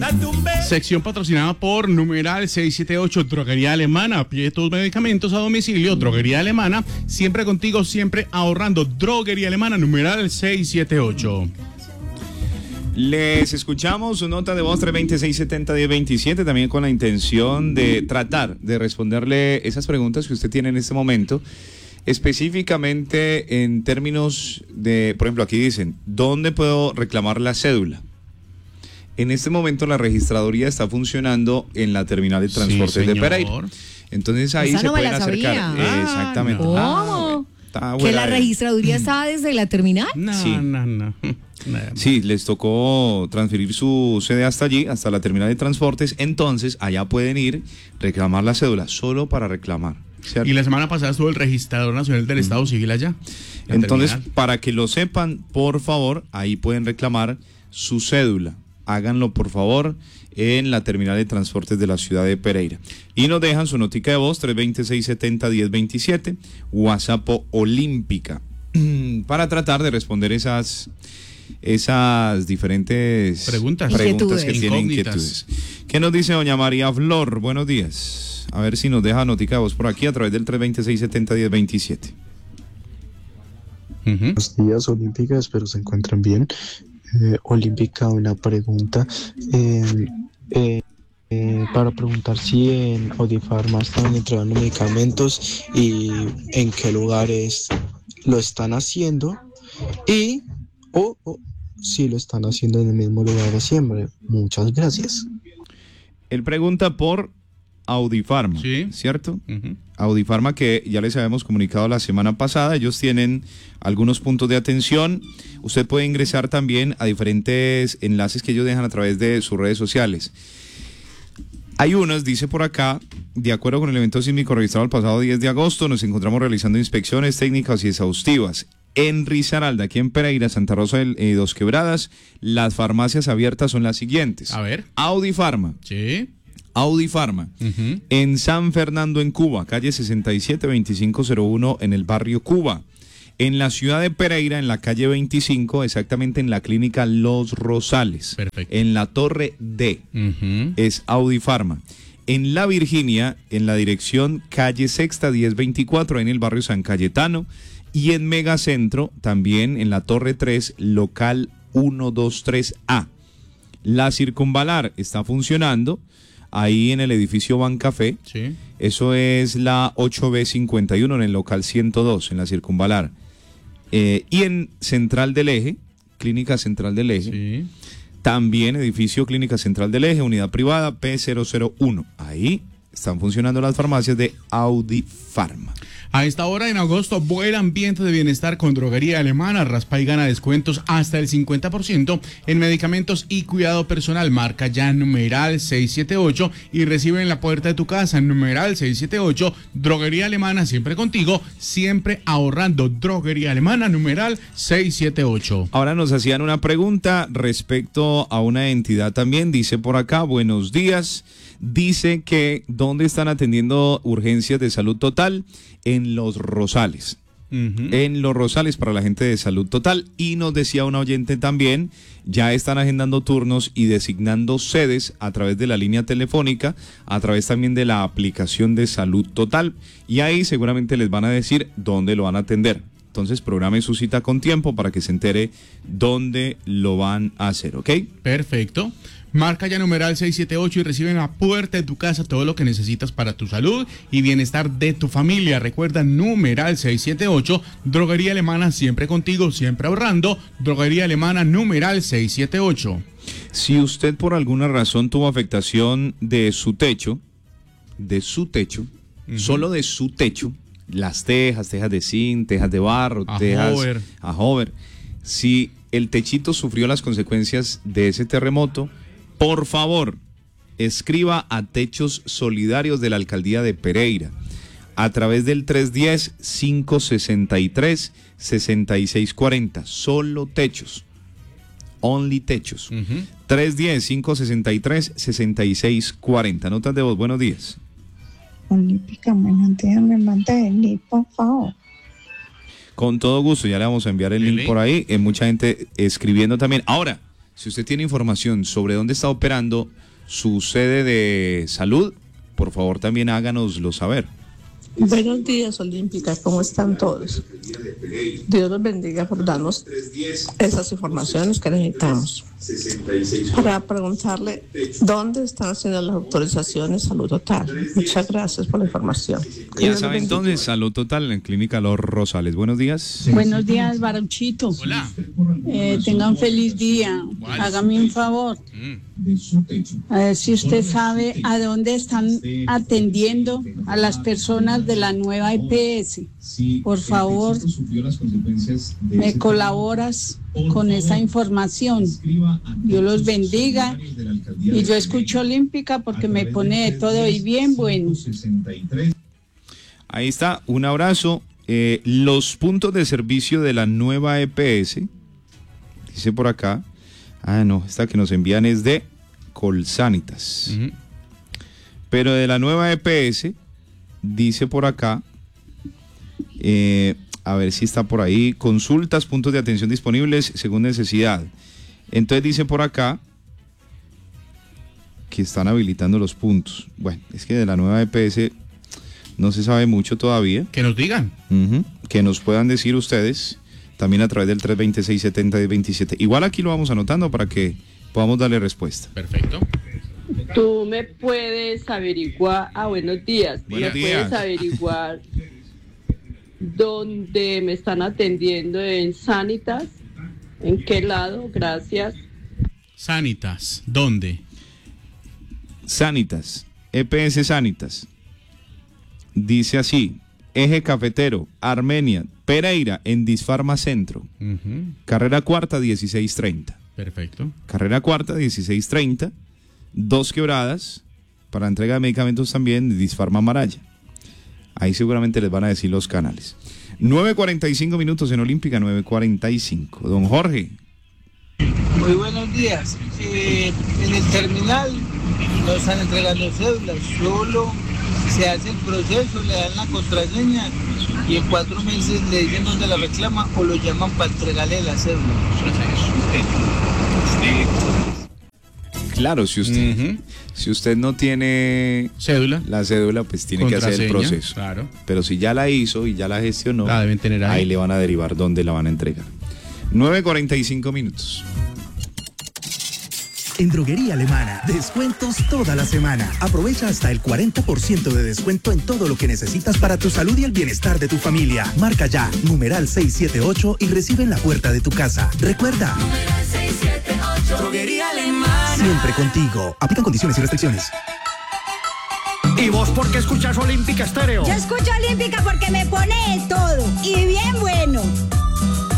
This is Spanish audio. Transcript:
Sección patrocinada por numeral 678, Droguería Alemana. Pide tus medicamentos a domicilio. Droguería Alemana, siempre contigo, siempre ahorrando. Droguería Alemana, numeral 678. Les escuchamos su nota de voz 326-70-1027, también con la intención de tratar de responderle esas preguntas que usted tiene en este momento, específicamente en términos de, por ejemplo, aquí dicen, ¿dónde puedo reclamar la cédula? En este momento la registraduría está funcionando en la terminal de transportes de Pereira. Entonces ahí esa se no me pueden la acercar. sabía. Exactamente. ¿Cómo? ¿Que la registraduría estaba desde la terminal? Sí. No. Sí, les tocó transferir su sede hasta allí, hasta la terminal de transportes. Entonces allá pueden ir, reclamar la cédula, solo para reclamar, ¿cierto? Y la semana pasada estuvo el registrador nacional del Estado Civil allá. Entonces, terminal. para que lo sepan, por favor, ahí pueden reclamar su cédula. Háganlo, por favor, en la terminal de transportes de la ciudad de Pereira. Y nos dejan su notica de voz, 326-70-1027, WhatsApp Olímpica, para tratar de responder esas diferentes preguntas que tienen inquietudes. ¿Qué nos dice doña María Flor? Buenos días. A ver si nos deja notica de voz por aquí a través del 326-70-1027. Buenos días, Olímpica, espero se encuentren bien. Olímpica, una pregunta para preguntar si en Audifarma están entregando medicamentos y en qué lugares lo están haciendo y o si lo están haciendo en el mismo lugar de siempre. Muchas gracias. Él pregunta por Audifarma, ¿sí? ¿Cierto? Audifarma, que ya les habíamos comunicado la semana pasada, ellos tienen algunos puntos de atención. Usted puede ingresar también a diferentes enlaces que ellos dejan a través de sus redes sociales. Hay unas, dice por acá, de acuerdo con el evento sísmico registrado el pasado 10 de agosto, nos encontramos realizando inspecciones técnicas y exhaustivas. En Risaralda, aquí en Pereira, Santa Rosa de Dos Quebradas, las farmacias abiertas son las siguientes. A ver. Audifarma. Sí. Audifarma, en San Fernando, en Cuba, calle 67-2501, en el barrio Cuba. En la ciudad de Pereira, en la calle 25, exactamente en la clínica Los Rosales. Perfecto. En la torre D, es Audifarma. En La Virginia, en la dirección calle Sexta 1024, en el barrio San Cayetano. Y en Megacentro, también en la torre 3, local 123A. La Circunvalar está funcionando ahí en el edificio Bancafé. Sí. Eso es la 8B51 en el local 102, en la Circunvalar. Y en Central del Eje, Clínica Central del Eje, sí. También edificio Clínica Central del Eje, unidad privada P001. Ahí están funcionando las farmacias de Audifarma. A esta hora en agosto, buen ambiente de bienestar con Droguería Alemana. Raspa y gana descuentos hasta el 50% en medicamentos y cuidado personal. Marca ya numeral 678 y recibe en la puerta de tu casa numeral 678. Droguería Alemana, siempre contigo, siempre ahorrando. Droguería Alemana, numeral 678. Ahora nos hacían una pregunta respecto a una entidad también. Dice por acá, buenos días. Dice que ¿dónde están atendiendo urgencias de salud total? En Los Rosales. En Los Rosales para la gente de salud total. Y nos decía un oyente también, ya están agendando turnos y designando sedes a través de la línea telefónica, a través también de la aplicación de salud total. Y ahí seguramente les van a decir dónde lo van a atender. Entonces programe su cita con tiempo para que se entere dónde lo van a hacer, ¿ok? Perfecto. Marca ya numeral 678 y recibe en la puerta de tu casa todo lo que necesitas para tu salud y bienestar de tu familia. Recuerda, numeral 678, Droguería Alemana, siempre contigo, siempre ahorrando. Droguería Alemana, numeral 678. Si usted por alguna razón tuvo afectación de su techo, solo de su techo, las tejas de zinc, tejas de barro, tejas a hover, si el techito sufrió las consecuencias de ese terremoto, por favor, escriba a Techos Solidarios de la Alcaldía de Pereira a través del 310-563-6640. Solo techos. Only techos. 310-563-6640. Notas de voz, buenos días. Olímpica, buenos días, me manda el link, por favor. Con todo gusto, ya le vamos a enviar el link por ahí. Mucha gente escribiendo también. Ahora, Si usted tiene información sobre dónde está operando su sede de salud, por favor también háganoslo saber. Buenos días, Olímpica, ¿cómo están todos? Dios los bendiga por darnos esas informaciones que necesitamos. Para preguntarle dónde están haciendo las autorizaciones Salud Total. Muchas gracias por la información. Ya saben, entonces, Salud Total en Clínica Los Rosales. Buenos días. Buenos días, Baruchito. Hola. Tengan un feliz día. Hágame un favor. A ver si usted sabe a dónde están atendiendo a las personas de la nueva EPS. Por favor, me colaboras con esa información. Dios los bendiga. Y yo escucho Olímpica porque me pone de todo y bien bueno. Ahí está, un abrazo. Los puntos de servicio de la nueva EPS, dice por acá. No, esta que nos envían es de Colsanitas. Pero de la nueva EPS, dice por acá, a ver si está por ahí, consultas, puntos de atención disponibles según necesidad. Entonces dice por acá que están habilitando los puntos. Bueno, es que de la nueva EPS no se sabe mucho todavía. Que nos digan. Que nos puedan decir ustedes, también a través del 326-70-27. Igual aquí lo vamos anotando para que podamos darle respuesta. Perfecto. Tú me puedes averiguar, buenos días. Buenos días. Puedes averiguar dónde me están atendiendo en Sanitas, en qué lado, gracias. Sanitas, ¿dónde? Sanitas, EPS Sanitas. Dice así: Eje Cafetero, Armenia, Pereira, en Disfarma Centro. Carrera Cuarta, 1630. Perfecto. Carrera Cuarta, 1630. 2 Quebradas, para entrega de medicamentos también, Disfarma Maraya. Ahí seguramente les van a decir los canales. 9:45 minutos en Olímpica, 9:45. Don Jorge. Muy buenos días. En el terminal no están entregando cédulas, solo se hace el proceso, le dan la contraseña y en 4 meses le dicen dónde la reclama o lo llaman para entregarle la cédula. Claro, si usted no tiene cédula, la cédula, pues tiene que hacer el proceso. Claro. Pero si ya la hizo y ya la gestionó, la deben tener ahí. Ahí le van a derivar dónde la van a entregar. 9:45 minutos. En Droguería Alemana, descuentos toda la semana. Aprovecha hasta el 40% de descuento en todo lo que necesitas para tu salud y el bienestar de tu familia. Marca ya, numeral 678 y recibe en la puerta de tu casa. Recuerda, numeral 678. Droguería Alemana. Siempre contigo. Aplican condiciones y restricciones. ¿Y vos por qué escuchas Olímpica Estéreo? Yo escucho Olímpica porque me pone de todo y